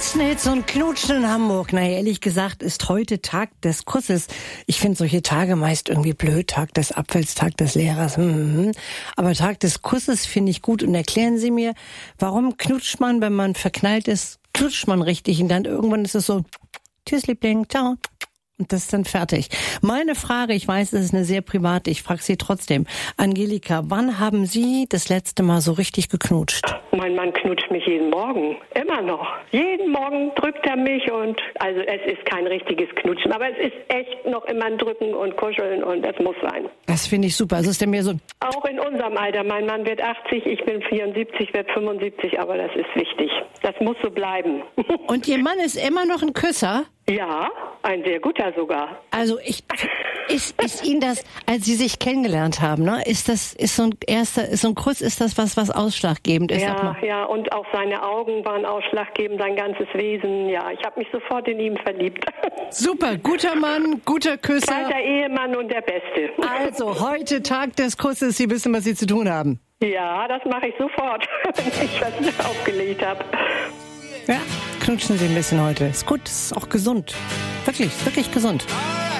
besten Hits und Knutschen in Hamburg. Naja, ehrlich gesagt ist heute Tag des Kusses. Ich finde solche Tage meist irgendwie blöd. Tag des Apfels, Tag des Lehrers. Aber Tag des Kusses finde ich gut. Und erklären Sie mir, warum knutscht man, wenn man verknallt ist, knutscht man richtig und dann irgendwann ist es so, tschüss Liebling, ciao. Und das ist dann fertig. Meine Frage, ich weiß, es ist eine sehr private, ich frage Sie trotzdem. Angelika, wann haben Sie das letzte Mal so richtig geknutscht? Mein Mann knutscht mich jeden Morgen, immer noch. Jeden Morgen drückt er mich und, also es ist kein richtiges Knutschen, aber es ist echt noch immer ein Drücken und Kuscheln und es muss sein. Das finde ich super. Also ist der mir so... Auch in unserem Alter, mein Mann wird 80, ich bin 74, werde 75, aber das ist wichtig. Das muss so bleiben. Und Ihr Mann ist immer noch ein Küsser? Ja, ein sehr guter sogar. Also ist Ihnen das, als Sie sich kennengelernt haben, ne, ist so ein Kuss, ist das was ausschlaggebend ist? Ja, und auch seine Augen waren ausschlaggebend, sein ganzes Wesen. Ja, ich habe mich sofort in ihn verliebt. Super, guter Mann, guter Küsser. Zweiter Ehemann und der Beste. Also, heute Tag des Kusses, Sie wissen, was Sie zu tun haben. Ja, das mache ich sofort, wenn ich was aufgelegt habe. Ja, knutschen Sie ein bisschen heute. Ist gut, ist auch gesund. Wirklich, wirklich gesund.